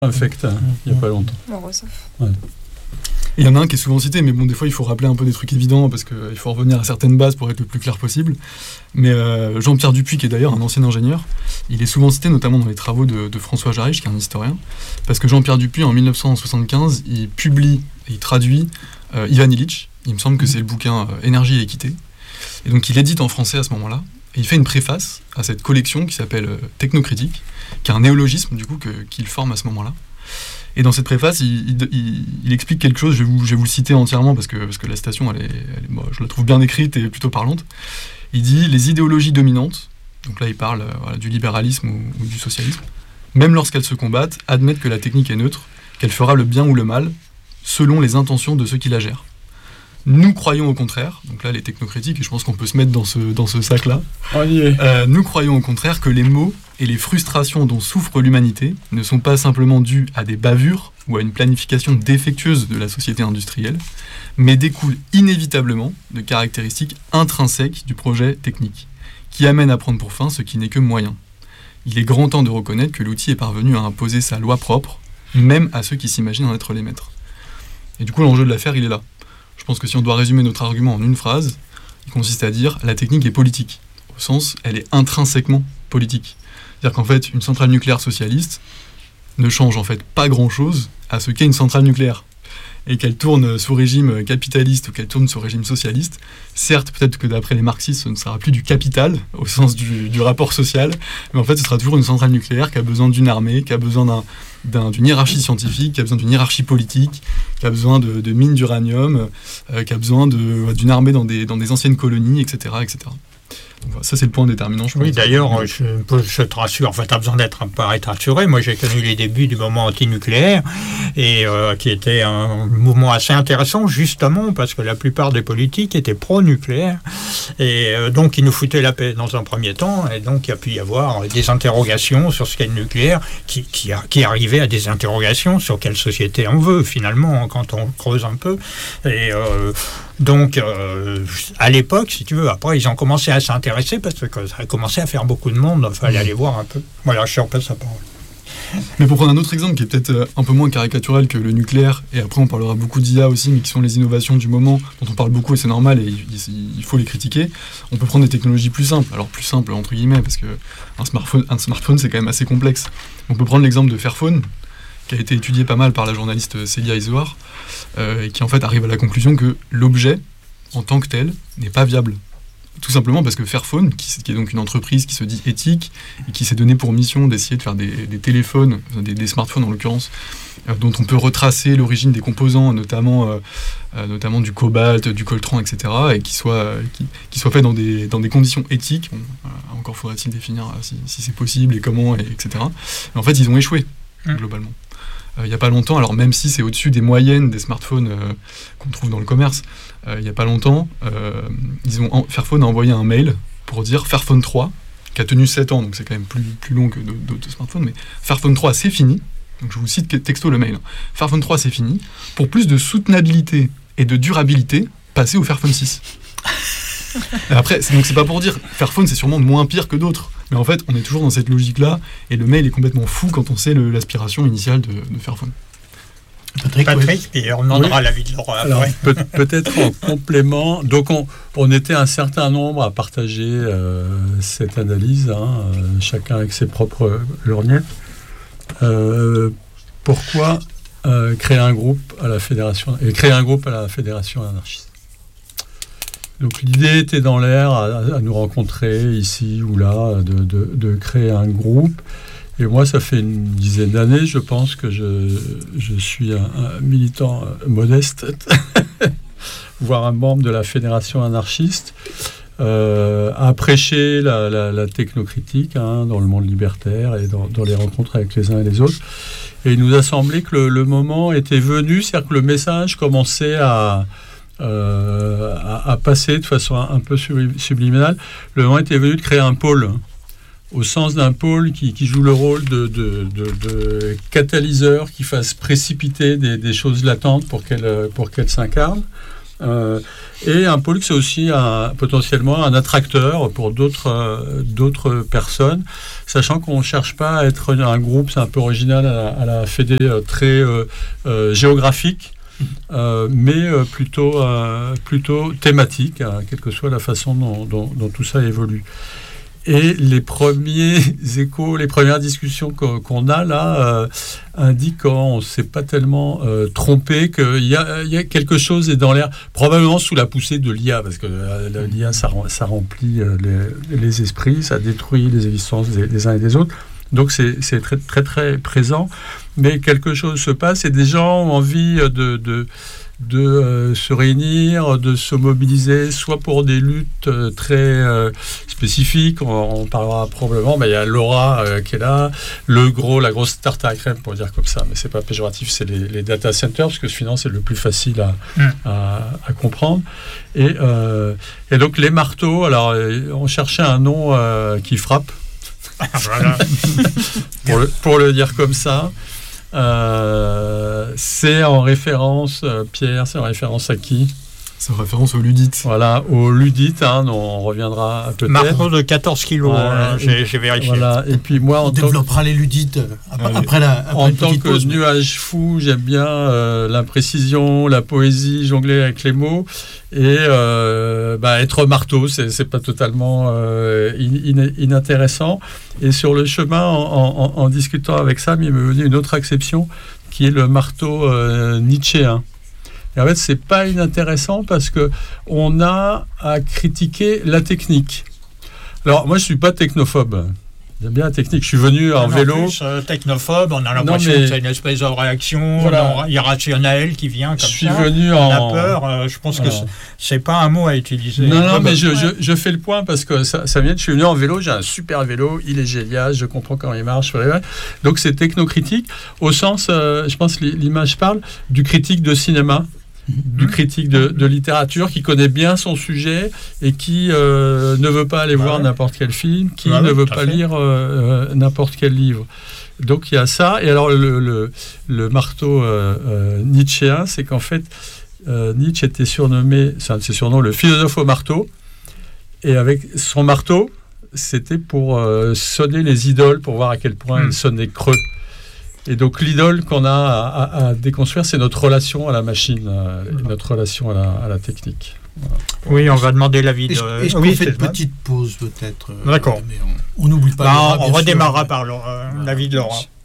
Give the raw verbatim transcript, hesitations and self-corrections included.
Affect, hein, il n'y a pas longtemps. Ouais. Il y en a un qui est souvent cité, mais bon, des fois, il faut rappeler un peu des trucs évidents, parce qu'il faut revenir à certaines bases pour être le plus clair possible. Mais euh, Jean-Pierre Dupuy, qui est d'ailleurs un ancien ingénieur, il est souvent cité, notamment dans les travaux de, de François Jarich, qui est un historien, parce que Jean-Pierre Dupuy, en dix-neuf cent soixante-quinze, il publie, il traduit euh, Ivan Illich, il me semble que c'est le bouquin euh, Énergie et équité, et donc il édite en français à ce moment-là, et il fait une préface à cette collection qui s'appelle euh, Technocritique, qui est un néologisme, du coup, que, qu'il forme à ce moment-là. Et dans cette préface, il, il, il, il explique quelque chose, je vais vous, je vais vous le citer entièrement parce que, parce que la citation, elle est, elle est, moi, je la trouve bien écrite et plutôt parlante. Il dit « Les idéologies dominantes », donc là il parle voilà, du libéralisme ou, ou du socialisme, même lorsqu'elles se combattent, admettent que la technique est neutre, qu'elle fera le bien ou le mal, selon les intentions de ceux qui la gèrent. Nous croyons au contraire, donc là les technocritiques, et je pense qu'on peut se mettre dans ce, dans ce sac-là, on y est. Euh, nous croyons au contraire que les maux et les frustrations dont souffre l'humanité ne sont pas simplement dus à des bavures ou à une planification défectueuse de la société industrielle, mais découlent inévitablement de caractéristiques intrinsèques du projet technique, qui amènent à prendre pour fin ce qui n'est que moyen. Il est grand temps de reconnaître que l'outil est parvenu à imposer sa loi propre, même à ceux qui s'imaginent en être les maîtres. Et du coup, l'enjeu de l'affaire, il est là. Je pense que si on doit résumer notre argument en une phrase, il consiste à dire « la technique est politique », au sens « elle est intrinsèquement politique ». C'est-à-dire qu'en fait, une centrale nucléaire socialiste ne change en fait pas grand-chose à ce qu'est une centrale nucléaire. Et qu'elle tourne sous régime capitaliste ou qu'elle tourne sous régime socialiste, certes, peut-être que d'après les marxistes, ce ne sera plus du capital, au sens du, du rapport social, mais en fait, ce sera toujours une centrale nucléaire qui a besoin d'une armée, qui a besoin d'un, d'un, d'une hiérarchie scientifique, qui a besoin d'une hiérarchie politique, qui a besoin de, de mines d'uranium, euh, qui a besoin de, d'une armée dans des, dans des anciennes colonies, et cetera, et cetera. Donc, voilà, ça, c'est le point déterminant, je pense. Oui, d'ailleurs, je, je te rassure, enfin, tu as besoin d'être un peu rassuré. Moi, j'ai connu les débuts du mouvement antinucléaire, et euh, qui était un mouvement assez intéressant, justement, parce que la plupart des politiques étaient pro-nucléaires, et euh, donc, ils nous foutaient la paix dans un premier temps, et donc, il y a pu y avoir des interrogations sur ce qu'est le nucléaire, qui, qui, a, qui arrivaient à des interrogations sur quelle société on veut, finalement, quand on creuse un peu. Et euh, donc, euh, à l'époque, si tu veux, après, ils ont commencé à s'intéresser parce que ça a commencé à faire beaucoup de monde. Il fallait aller voir un peu. Voilà, je repasse la parole. Mais pour prendre un autre exemple qui est peut-être un peu moins caricatural que le nucléaire, et après on parlera beaucoup d'I A aussi, mais qui sont les innovations du moment, dont on parle beaucoup et c'est normal et il, il faut les critiquer, on peut prendre des technologies plus simples. Alors plus simples entre guillemets, parce qu'un smartphone, un smartphone c'est quand même assez complexe. On peut prendre l'exemple de Fairphone, qui a été étudié pas mal par la journaliste Célia Isoar, euh, et qui en fait arrive à la conclusion que l'objet, en tant que tel, n'est pas viable. Tout simplement parce que Fairphone, qui, qui est donc une entreprise qui se dit éthique, et qui s'est donné pour mission d'essayer de faire des, des téléphones, des, des smartphones en l'occurrence, euh, dont on peut retracer l'origine des composants, notamment, euh, euh, notamment du cobalt, du coltan, et cetera, et qui soit, euh, qui, qui soit fait dans des, dans des conditions éthiques. Bon, euh, encore faudrait-il définir euh, si, si c'est possible et comment, et, etc. Mais en fait, ils ont échoué, mmh. globalement. Il euh, n'y a pas longtemps, alors même si c'est au-dessus des moyennes des smartphones euh, qu'on trouve dans le commerce, il euh, n'y a pas longtemps, euh, ils ont, Fairphone a envoyé un mail pour dire Fairphone trois, qui a tenu sept ans, donc c'est quand même plus, plus long que d'autres smartphones, mais Fairphone trois c'est fini, donc je vous cite texto le mail, Fairphone trois c'est fini, pour plus de soutenabilité et de durabilité, passez au Fairphone six. Après, c'est, donc c'est pas pour dire Fairphone c'est sûrement moins pire que d'autres, mais en fait on est toujours dans cette logique-là, et le mail est complètement fou quand on sait le, l'aspiration initiale de, de Fairphone. Patrick, Patrick oui. Et on demandera oui. l'avis de Laura. Alors, peut, peut-être en complément. Donc, on, on était un certain nombre à partager euh, cette analyse, hein, euh, chacun avec ses propres lorgnettes. Euh, pourquoi euh, créer un groupe à la fédération et créer un groupe à la fédération anarchiste? Donc, l'idée était dans l'air à, à nous rencontrer ici ou là, de, de, de créer un groupe. Et moi, ça fait une dizaine d'années, je pense, que je, je suis un, un militant modeste, voire un membre de la fédération anarchiste, euh, à prêcher la, la, la technocritique hein, dans le monde libertaire et dans, dans les rencontres avec les uns et les autres. Et il nous a semblé que le, le moment était venu, c'est-à-dire que le message commençait à, euh, à, à passer de façon un, un peu subliminale. Le moment était venu de créer un pôle, hein, au sens d'un pôle qui, qui joue le rôle de, de, de, de catalyseur, qui fasse précipiter des, des choses latentes pour qu'elles, pour qu'elles s'incarnent, Euh, et un pollux, c'est aussi un, potentiellement un attracteur pour d'autres, euh, d'autres personnes, sachant qu'on ne cherche pas à être un groupe, c'est un peu original à la, à la Fédé, euh, très euh, euh, géographique, euh, mais euh, plutôt, euh, plutôt thématique, hein, quelle que soit la façon dont, dont, dont tout ça évolue. Et les premiers échos, les premières discussions qu'on, qu'on a là euh, indiquent qu'on ne s'est pas tellement euh, trompé, qu'il y a, il y a quelque chose est dans l'air, probablement sous la poussée de l'I A, parce que euh, l'I A, ça, ça remplit euh, les, les esprits, ça détruit les existences des, des uns et des autres. Donc c'est, c'est très, très, très présent. Mais quelque chose se passe et des gens ont envie de... de de euh, se réunir, de se mobiliser, soit pour des luttes euh, très euh, spécifiques, on, on parlera probablement, mais il y a Laura euh, qui est là, le gros, la grosse tarte à la crème, pour dire comme ça, mais c'est pas péjoratif, c'est les, les data centers, parce que sinon c'est le plus facile à, mm. à, à comprendre. Et, euh, et donc les marteaux, alors on cherchait un nom euh, qui frappe, voilà. pour, le, pour le dire comme ça. Euh, c'est en référence, euh, Pierre, c'est en référence à qui ? C'est en référence au Ludite. Voilà, au Ludite, hein, on reviendra peut-être. Marteau de quatorze kilos, hein, j'ai, j'ai vérifié. Voilà, et puis moi, on en développera tant... les Ludites après, après la après En tant que pause, nuage mais... fou, j'aime bien euh, l'imprécision, la poésie, jongler avec les mots. Et euh, bah, être marteau, c'est, c'est pas totalement euh, in, in, inintéressant. Et sur le chemin, en, en, en discutant avec Sam, il m'est venu une autre acception qui est le marteau euh, nietzschéen. Et en fait, c'est pas inintéressant parce que on a à critiquer la technique. Alors, moi, je suis pas technophobe. J'aime bien la technique. Je suis venu en, en vélo. Plus, euh, technophobe, on a l'impression non, mais... que c'est une espèce de réaction voilà. irrationnelle qui vient comme ça. Je suis ça. venu en. On a peur. Euh, je pense voilà. que c'est, c'est pas un mot à utiliser. Non, non, mais je, je, je fais le point parce que ça, ça vient. Je suis venu en vélo. J'ai un super vélo. Il est génial. Je comprends comment il marche. Donc c'est technocritique au sens, euh, je pense, l'image parle du critique de cinéma. Du critique de, de littérature qui connaît bien son sujet et qui euh, ne veut pas aller bah voir ouais. n'importe quel film, qui bah ne oui, veut pas fait. lire euh, n'importe quel livre. Donc il y a ça. Et alors le, le, le marteau euh, euh, nietzschéen, c'est qu'en fait euh, Nietzsche était surnommé, c'est un de ses surnoms, le philosophe au marteau. Et avec son marteau, c'était pour euh, sonner les idoles, pour voir à quel point mmh. elles sonnaient creux. Et donc l'idole qu'on a à, à, à déconstruire, c'est notre relation à la machine, euh, et notre relation à la, à la technique. Voilà. Oui, on va demander l'avis de... Est-ce, est-ce qu'on oui, fait une petite pause peut-être ? D'accord. Euh, on n'oublie pas... Bah, Laura, on redémarrera sûr, par Laura, euh, l'avis de Laura.